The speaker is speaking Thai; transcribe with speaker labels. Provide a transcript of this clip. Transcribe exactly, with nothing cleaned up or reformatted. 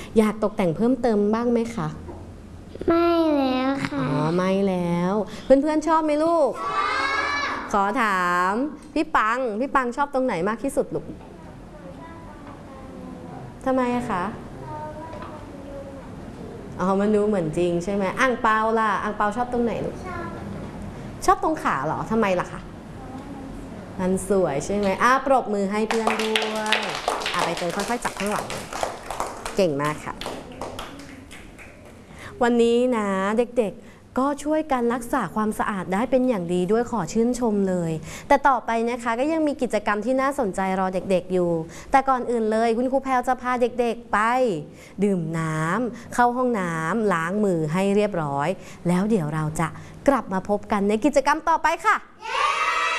Speaker 1: อยากตกแต่งเพิ่มเติมบ้างไหมคะ
Speaker 2: ไม่แล้วค่ะ
Speaker 1: อ๋อไม่แล้วเพื่อนๆชอบไหมลูกขอถามพี่ปังพี่ปังชอบตรงไหนมากที่สุดลูกทำไมอะคะอ๋อมันดูเหมือนจริงใช่ไหมอ่างเปาล่ะอ่างเปาชอบตรงไหนลูกชอบตรงขาเหรอทำไมล่ะคะมันสวยใช่ไหมอ่ะปรบมือให้เพื่อนด้วยอ่ะไปเตยค่อยๆจับข้างหลังเก่งมากค่ะวันนี้นะเด็กๆก็ช่วยกันรักษาความสะอาดได้เป็นอย่างดีด้วยขอชื่นชมเลยแต่ต่อไปนะคะก็ยังมีกิจกรรมที่น่าสนใจรอเด็กๆอยู่แต่ก่อนอื่นเลยคุณครูแพรวจะพาเด็กๆไปดื่มน้ำเข้าห้องน้ำล้างมือให้เรียบร้อยแล้วเดี๋ยวเราจะกลับมาพบกันในกิจกรรมต่อไปค่ะ